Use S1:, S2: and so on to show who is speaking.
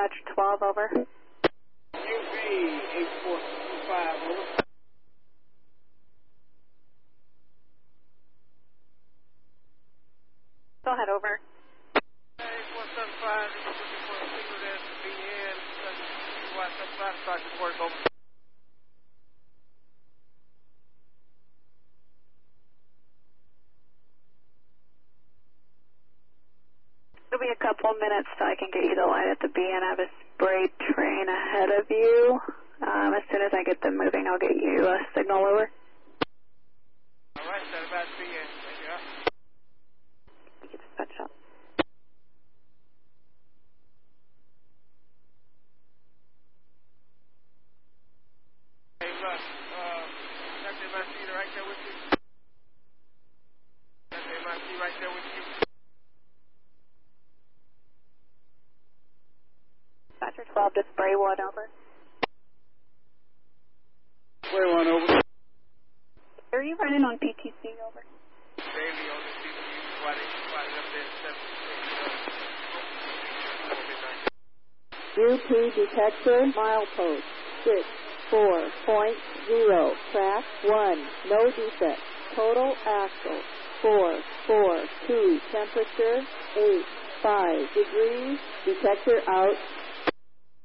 S1: Dispatcher 12, over.
S2: UV 8425, over.
S1: Go ahead, over.
S2: 8175, this is looking for a signal there to be in. Watch up, start to work, over.
S1: It'll be a couple minutes so I can get you the light at the BN. I have a spray train ahead of you. As soon as I get them moving, I'll get you a signal, over.
S2: All right, set about BN. Thank you.
S1: You can dispatch up.
S2: Hey, Russ, Captain MIC right there with you. Captain MIC right there with you.
S1: Dispatcher 12 to spray 1, over.
S2: Spray 1, over.
S1: Are you running on PTC, over?
S2: Daily on the CPU, why they up there at 7.
S3: UP detector milepost 64.0, track 1, no defect, total axle 442, temperature 85 degrees, detector out.